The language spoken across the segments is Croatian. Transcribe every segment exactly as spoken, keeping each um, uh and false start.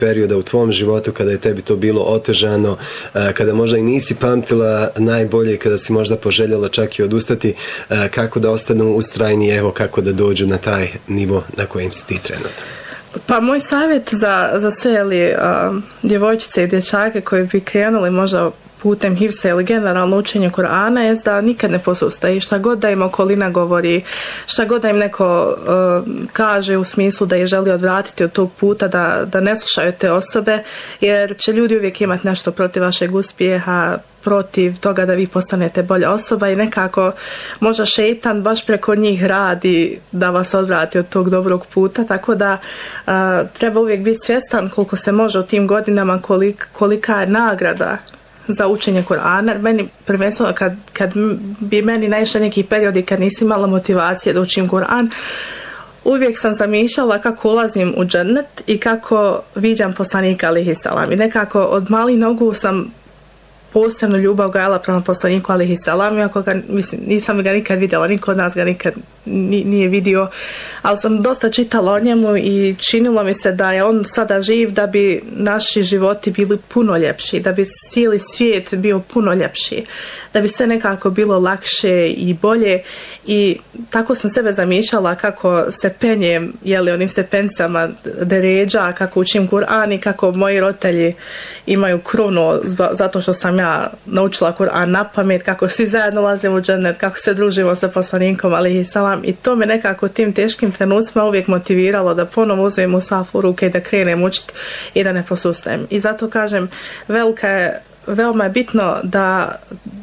perioda u tvom životu kada je tebi to bilo otežano, kada možda i nisi pamtila najbolje, kada si možda poželjela čak i odustati, kako da ostanu ustrajni, evo kako da dođu na taj nivo na kojem si ti trenutno? Pa moj savjet za, za sve ali, uh, djevojčice i dječake koji bi krenuli možda putem hifsa ili generalno učenje Kur'ana je da nikad ne posustaju. Šta god da im okolina govori, šta god da im neko uh, kaže u smislu da je želi odvratiti od tog puta, da, da ne slušaju te osobe, jer će ljudi uvijek imati nešto protiv vašeg uspjeha, protiv toga da vi postanete bolja osoba i nekako možda šeitan baš preko njih radi da vas odvrati od tog dobrog puta, tako da uh, treba uvijek biti svjestan koliko se može u tim godinama, kolik, kolika je nagrada za učenje Kur'ana. Meni prvenstveno kad, kad bi meni naišli neki periodi kad nisi imala motivacije da učim Kur'an, uvijek sam zamišljala kako ulazim u džennet i kako viđam poslanika alejhi selam. I nekako od malih nogu sam posebno ljubav gajala prema poslaniku alejhi selam, iako ga, mislim, nisam ga nikad vidjela, niko od nas ga nikad nije vidio, ali sam dosta čitala o njemu i činilo mi se da je on sada živ da bi naši životi bili puno ljepši, da bi cijeli svijet bio puno ljepši, da bi sve nekako bilo lakše i bolje i tako sam sebe zamišljala kako se penjem jeli, onim stepencama deređa, kako učim Kur'an i kako moji roditelji imaju krunu zato što sam ja naučila Kur'an na pamet, kako svi zajedno ulazimo u džennet, kako se družimo sa poslanikom alejhi selam i to me nekako tim teškim trenucima uvijek motiviralo da ponovo uzmem musaf u ruke i da krenem učiti i da ne posustajem. I zato kažem, velika je, veoma je bitno da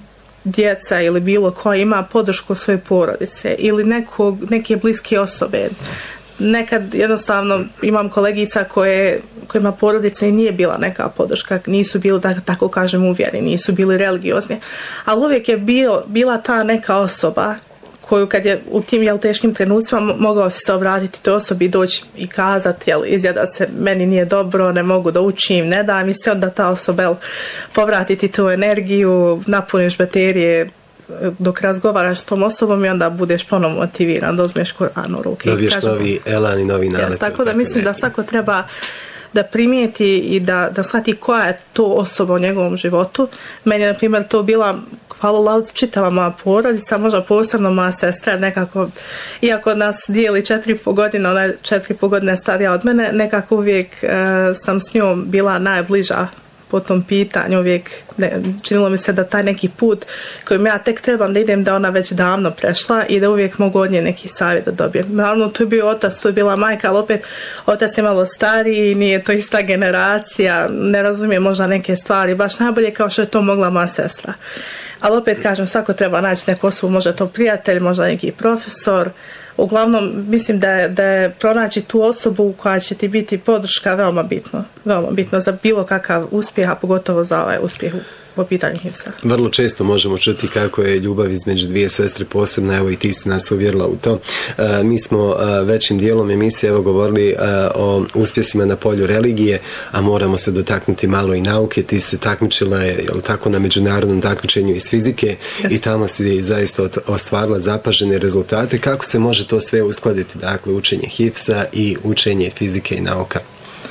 djeca ili bilo ko ima podršku svoje porodice ili nekog, neke bliske osobe. Nekad jednostavno imam kolegica koje, kojima porodica i nije bila neka podrška, nisu bili, da tako kažem, uvjereni, nisu bili religiozni, ali uvijek je bio, bila ta neka osoba koju kad je u tim jel, teškim trenucima mogao se obratiti toj osobi i doći i kazati, jel, izjadat se, meni nije dobro, ne mogu da učim, ne da mi se, onda ta osoba jel, povratiti tu energiju, napuniš baterije dok razgovaraš s tom osobom i onda budeš ponovno motiviran da uzmeš Kur'an u ruke. Dobiješ kažem, novi elan i novi nalet. Yes, tako da mislim da svako treba da primijeti i da, da shvati koja je to osoba u njegovom životu. Meni je, na primjer, to bila, hvala Allahu, čitava moja porodica, možda posebno moja sestra, nekako, iako nas dijeli četiri i po godine, ona je četiri i po godine starija od mene, nekako uvijek e, sam s njom bila najbliža po tom pitanju, uvijek ne, činilo mi se da taj neki put kojim ja tek trebam da idem, da ona već davno prešla i da uvijek mogu od nje neki savjet da dobijem. Naravno, tu je bio otac, tu je bila majka, ali opet otac je malo stariji, nije to ista generacija, ne razumije možda neke stvari, baš najbolje kao što je to mogla moja sestra. Ali opet kažem, svako treba naći neku osobu, možda to prijatelj, možda neki profesor. Uglavnom, mislim da je, da je pronaći tu osobu koja će ti biti podrška veoma bitno. Veoma bitno za bilo kakav uspjeh, a pogotovo za ovaj uspjeh po pitanju hifsa. Vrlo često možemo čuti kako je ljubav između dvije sestre posebna, evo i ti si nas uvjerila u to. E, mi smo e, većim dijelom emisije evo govorili e, o uspjesima na polju religije, a moramo se dotaknuti malo i nauke. Ti se takmičila je, jel tako, na međunarodnom takmičenju iz fizike yes. i tamo si zaista ostvarila zapažene rezultate. Kako se može to sve uskladiti, dakle, učenje hifsa i učenje fizike i nauka?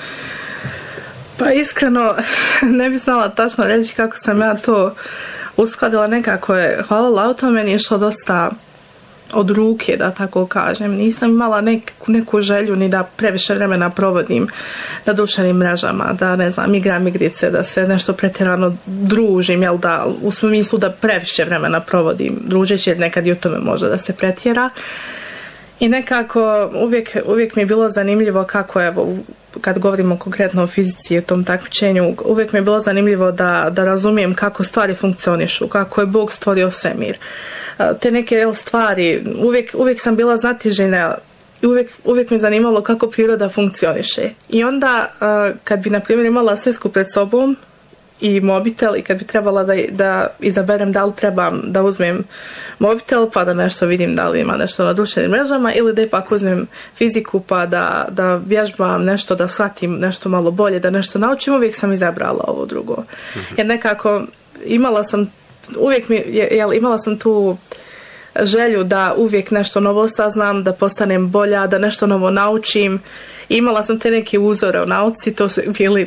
Pa iskreno ne bi znala tačno reći kako sam ja to uskladila, nekako je, hvala Allahu, to meni je išlo dosta od ruke, da tako kažem. Nisam imala neku, neku želju ni da previše vremena provodim na društvenim mrežama, da ne znam, igram igrice, da se nešto pretjerano družim, jel da, u smislu da previše vremena provodim družeći, jer nekad i u tome može da se pretjera. I nekako uvijek, uvijek mi je bilo zanimljivo kako, evo, kad govorimo konkretno o fizici i o tom takmičenju, uvijek mi je bilo zanimljivo da, da razumijem kako stvari funkcionišu, kako je Bog stvorio svemir. Te neke stvari, uvijek, uvijek sam bila znatiželjna, uvijek, uvijek me zanimalo kako priroda funkcioniše. I onda, kad bi, na primjer, imala svesku pred sobom, i mobitel i kad bi trebala da, da izaberem da li trebam da uzmem mobitel pa da nešto vidim da li ima nešto na društvenim mrežama ili da ipak uzmem fiziku pa da, da vježbam nešto, da shvatim nešto malo bolje, da nešto naučim, uvijek sam izabrala ovo drugo. Mm-hmm. Jer nekako imala sam uvijek mi, jel, imala sam tu želju da uvijek nešto novo saznam, da postanem bolja, da nešto novo naučim imala sam te neke uzore u nauci, to su bili